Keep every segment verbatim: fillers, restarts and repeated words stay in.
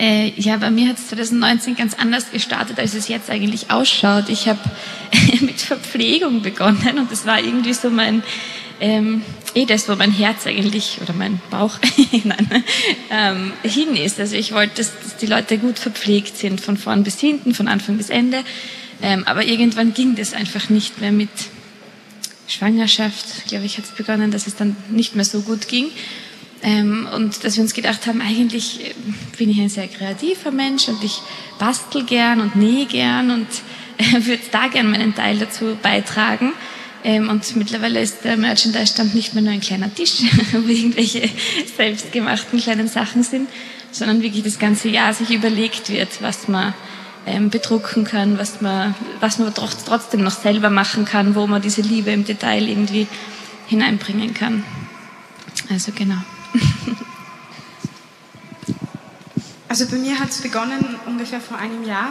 Äh, ja, bei mir hat es zwanzig neunzehn ganz anders gestartet, als es jetzt eigentlich ausschaut. Ich habe mit Verpflegung begonnen und das war irgendwie so mein, ähm, eh das, wo mein Herz eigentlich, oder mein Bauch nein, ähm, hin ist. Also ich wollte, dass, dass die Leute gut verpflegt sind, von vorn bis hinten, von Anfang bis Ende. Ähm, aber irgendwann ging das einfach nicht mehr mit Schwangerschaft, glaube ich, hat es begonnen, dass es dann nicht mehr so gut ging. Ähm, und dass wir uns gedacht haben, eigentlich bin ich ein sehr kreativer Mensch und ich bastel gern und nähe gern und äh, würde da gern meinen Teil dazu beitragen. Ähm, und mittlerweile ist der Merchandise-Stand nicht mehr nur ein kleiner Tisch, wo irgendwelche selbstgemachten kleinen Sachen sind, sondern wirklich das ganze Jahr sich überlegt wird, was man ähm, bedrucken kann, was man, was man trotzdem noch selber machen kann, wo man diese Liebe im Detail irgendwie hineinbringen kann. Also genau. Also bei mir hat es begonnen ungefähr vor einem Jahr.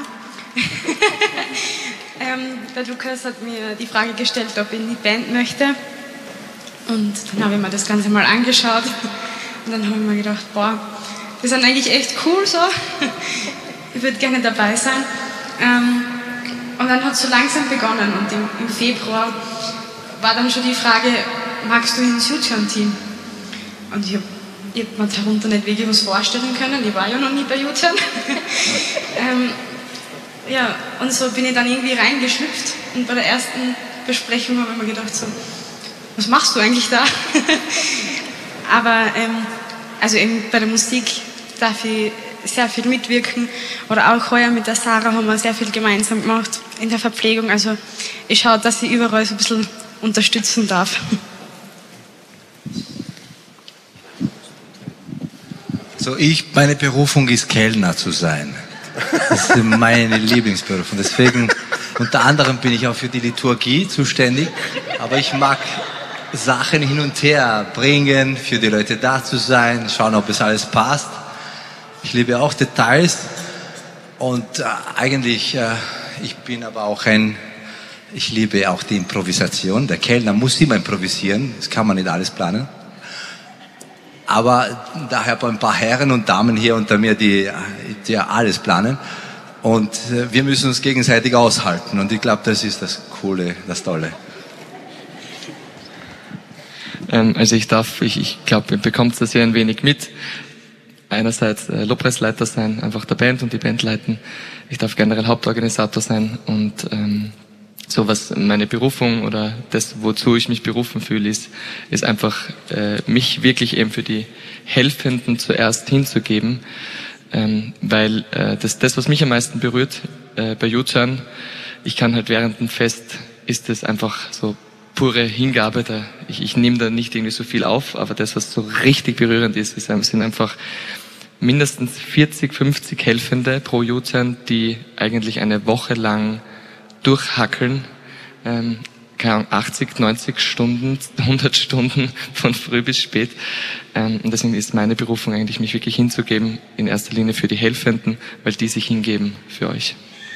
ähm, der Lukas hat mir die Frage gestellt, ob ich in die Band möchte. Und dann habe ich mir das Ganze mal angeschaut. Und dann habe ich mir gedacht, boah, das ist eigentlich echt cool so. Ich würde gerne dabei sein. Ähm, und dann hat es so langsam begonnen. Und im, im Februar war dann schon die Frage, magst du ins U-Turn-Team? Und ich habe hab mir darunter nicht wirklich was vorstellen können. Ich war ja noch nie bei U-Turn. ähm, ja, und so bin ich dann irgendwie reingeschlüpft. Und bei der ersten Besprechung habe ich mir gedacht, so, was machst du eigentlich da? Aber ähm, also eben bei der Musik darf ich sehr viel mitwirken. Oder auch heuer mit der Sarah haben wir sehr viel gemeinsam gemacht in der Verpflegung. Also ich schaue, dass ich überall so ein bisschen unterstützen darf. So, ich, meine Berufung ist Kellner zu sein. Das ist meine Lieblingsberufung. Deswegen, unter anderem bin ich auch für die Liturgie zuständig. Aber ich mag Sachen hin und her bringen, für die Leute da zu sein, schauen, ob es alles passt. Ich liebe auch Details. Und äh, eigentlich, äh, ich bin aber auch ein, ich liebe auch die Improvisation. Der Kellner muss immer improvisieren. Das kann man nicht alles planen. Aber daher ein paar Herren und Damen hier unter mir, die, die ja alles planen. Und wir müssen uns gegenseitig aushalten. Und ich glaube, das ist das Coole, das Tolle. Ähm, also ich darf, ich, ich glaube, ihr bekommt das ja ein wenig mit. Einerseits äh, Lobpreisleiter sein, einfach der Band und die Band leiten. Ich darf generell Hauptorganisator sein und ähm, so was meine Berufung oder das, wozu ich mich berufen fühle, ist, ist einfach äh, mich wirklich eben für die Helfenden zuerst hinzugeben, ähm, weil äh, das, das, was mich am meisten berührt äh, bei U-Turn, ich kann halt während dem Fest, ist es einfach so pure Hingabe, da, ich, ich nehme da nicht irgendwie so viel auf, aber das, was so richtig berührend ist, ist sind einfach mindestens vierzig, fünfzig Helfende pro U-Turn, die eigentlich eine Woche lang durchhackeln, ähm, keine Ahnung, achtzig, neunzig Stunden, hundert Stunden von früh bis spät. Ähm, und deswegen ist meine Berufung eigentlich, mich wirklich hinzugeben, in erster Linie für die Helfenden, weil die sich hingeben für euch.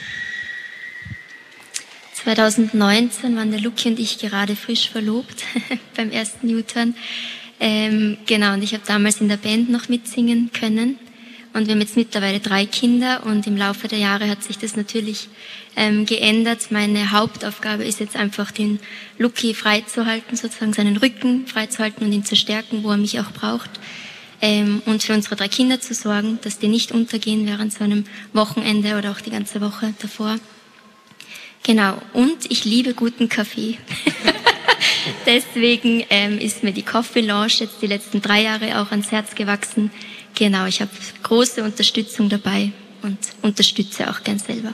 zwanzig neunzehn waren der Luki und ich gerade frisch verlobt beim ersten U-Turn. Ähm, genau, und ich habe damals in der Band noch mitsingen können. Und wir haben jetzt mittlerweile drei Kinder und im Laufe der Jahre hat sich das natürlich ähm, geändert. Meine Hauptaufgabe ist jetzt einfach, den Luki freizuhalten, sozusagen seinen Rücken freizuhalten und ihn zu stärken, wo er mich auch braucht. Ähm, und für unsere drei Kinder zu sorgen, dass die nicht untergehen während so einem Wochenende oder auch die ganze Woche davor. Genau, und ich liebe guten Kaffee. Deswegen ähm, ist mir die Coffee Lounge jetzt die letzten drei Jahre auch ans Herz gewachsen. Genau, ich habe große Unterstützung dabei und unterstütze auch gern selber.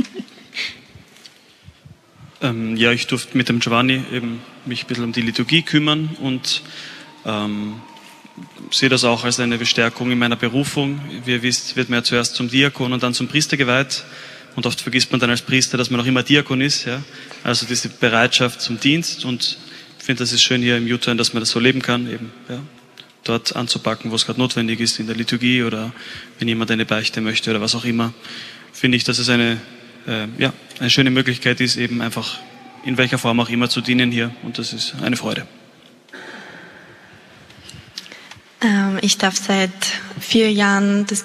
ähm, ja, ich durfte mit dem Giovanni eben mich ein bisschen um die Liturgie kümmern und ähm, sehe das auch als eine Bestärkung in meiner Berufung. Wie ihr wisst, wird man ja zuerst zum Diakon und dann zum Priester geweiht. Und oft vergisst man dann als Priester, dass man noch immer Diakon ist. Ja? Also diese Bereitschaft zum Dienst. Und ich finde, das ist schön hier im U-Turn, dass man das so leben kann, eben ja? Dort anzupacken, wo es gerade notwendig ist, in der Liturgie oder wenn jemand eine Beichte möchte oder was auch immer. Finde ich, dass es eine, äh, ja, eine schöne Möglichkeit ist, eben einfach in welcher Form auch immer zu dienen hier. Und das ist eine Freude. Ähm, ich darf seit vier Jahren das